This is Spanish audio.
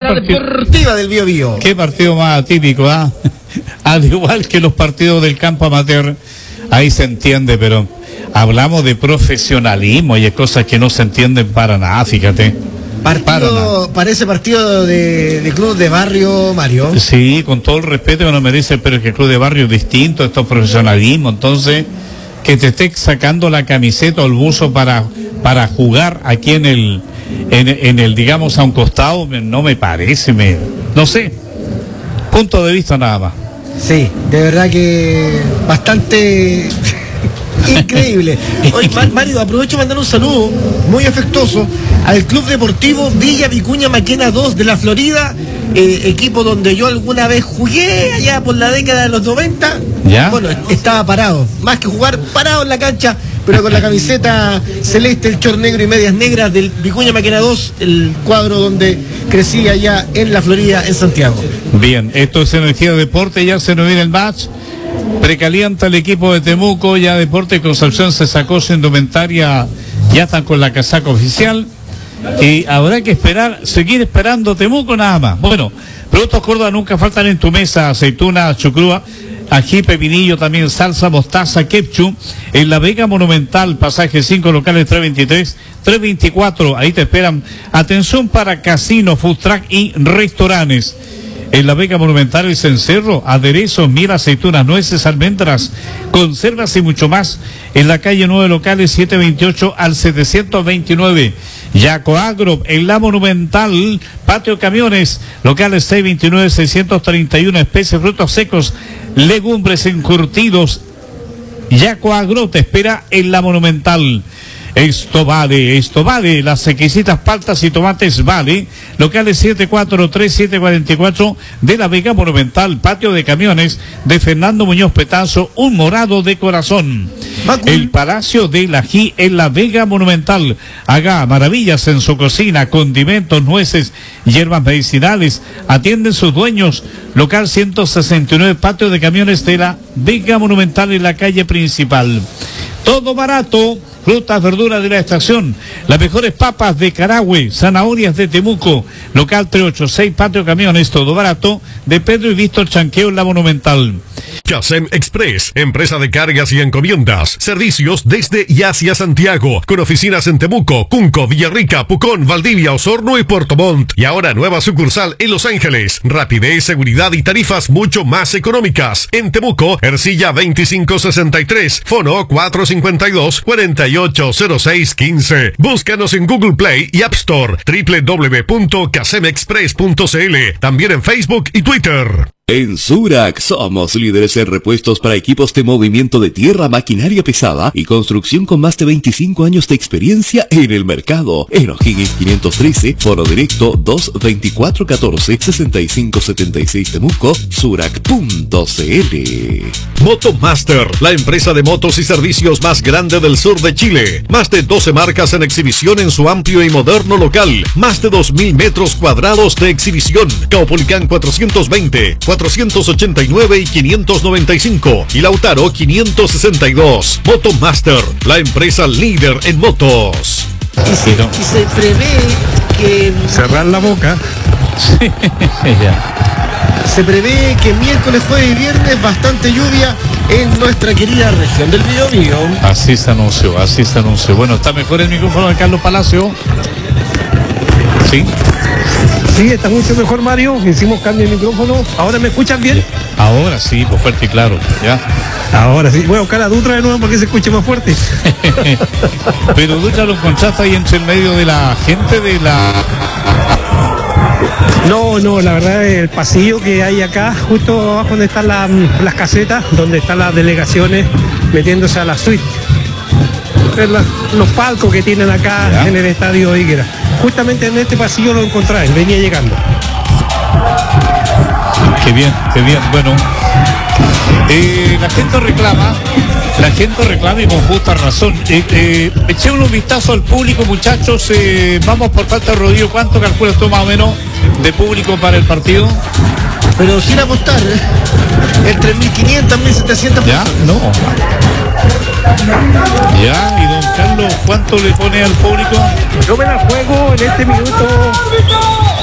deportiva del Biobío. Qué partido más atípico, ¿ah? Al igual que los partidos del campo amateur, ahí se entiende, pero hablamos de profesionalismo y hay cosas que no se entienden para nada, fíjate. Parece partido de club de barrio, Mario. Sí, con todo el respeto que nos merece, pero es que el club de barrio es distinto, esto es profesionalismo, entonces que te esté sacando la camiseta o el buzo para jugar aquí en el digamos a un costado, no me parece, no sé, punto de vista nada más. Sí, de verdad que bastante increíble. Oye, Mario, aprovecho para mandar un saludo muy afectuoso al Club Deportivo Villa Vicuña Maquena 2 de la Florida, equipo donde yo alguna vez jugué allá por la década de los 90. ¿Ya? Bueno, estaba parado, más que jugar, parado en la cancha, pero con la camiseta celeste, el short negro y medias negras del Vicuña Maquena 2, el cuadro donde crecí allá en la Florida, en Santiago. Bien, esto es Energía Deporte, ya se nos viene el match. Precalienta el equipo de Temuco, ya Deporte Concepción se sacó su indumentaria, ya están con la casaca oficial y habrá que seguir esperando Temuco nada más. Bueno, productos Córdoba nunca faltan en tu mesa: aceituna, chucrúa, ají, pepinillo, también salsa, mostaza, ketchup. En La Vega Monumental, pasaje 5, locales 323, 324, ahí te esperan. Atención para casino, food truck y restaurantes. En La Vega Monumental, el cencerro, aderezos, miel, aceitunas, nueces, almendras, conservas y mucho más. En la calle 9, locales 728 al 729. Yacoagro, en La Monumental, patio camiones, locales 629, 631, especies, frutos secos, legumbres encurtidos. Yacoagro te espera en La Monumental. Esto vale, las exquisitas paltas y tomates vale, locales 743, 744 de La Vega Monumental, patio de camiones de Fernando Muñoz Petazo, un morado de corazón. El Palacio del Ají en La Vega Monumental, haga maravillas en su cocina, condimentos, nueces, hierbas medicinales, atienden sus dueños, local 169, patio de camiones de La Vega Monumental en la calle principal. Todo barato, frutas, verduras de la estación, las mejores papas de Carahue, zanahorias de Temuco, local 386, patio camiones, todo barato, de Pedro y Víctor Chanqueo en La Monumental. Casem Express, empresa de cargas y encomiendas, servicios desde y hacia Santiago, con oficinas en Temuco, Cunco, Villarrica, Pucón, Valdivia, Osorno y Puerto Montt, y ahora nueva sucursal en Los Ángeles. Rapidez, seguridad y tarifas mucho más económicas. En Temuco, Ercilla 2563, fono 452-480615. Búscanos en Google Play y App Store, www.casemexpress.cl, también en Facebook y Twitter. En Surac somos líderes en repuestos para equipos de movimiento de tierra, maquinaria pesada y construcción con más de 25 años de experiencia en el mercado. En O'Higgins 513, foro directo 224-14-6576 Temuco, surac.cl. Motomaster, la empresa de motos y servicios más grande del sur de Chile. Más de 12 marcas en exhibición en su amplio y moderno local. Más de 2.000 metros cuadrados de exhibición. Caupolicán 420, 489 y 595 y Lautaro 562. Motomaster, la empresa líder en motos. Y se prevé que... Cerrar la boca. Sí, ya. Se prevé que miércoles, jueves y viernes bastante lluvia en nuestra querida región del Biobío. Así se anunció. Bueno, está mejor el micrófono de Carlos Palacio. ¿Sí? Sí, está mucho mejor, Mario. Hicimos cambio de micrófono. ¿Ahora me escuchan bien? Ahora sí, pues fuerte y claro, ya. Ahora sí. Voy a buscar a Dutra de nuevo para que se escuche más fuerte. Pero Dutra lo encontraste ahí entre el medio de la gente de la... No, la verdad, el pasillo que hay acá, justo abajo donde están las casetas, donde están las delegaciones metiéndose a la suite. Los palcos que tienen acá, ¿ya?, en el estadio Higuera. Justamente en este pasillo lo encontré, venía llegando. Qué bien. Bueno, la gente reclama y con justa razón. Echemos un vistazo al público, muchachos. Vamos por falta de rodillo. ¿Cuánto calculas tú más o menos de público para el partido? Pero sin apostar, entre 1.500 1.700 ¿ya? No. Ya, y don Carlos, ¿cuánto le pone al público? Yo me la juego en este minuto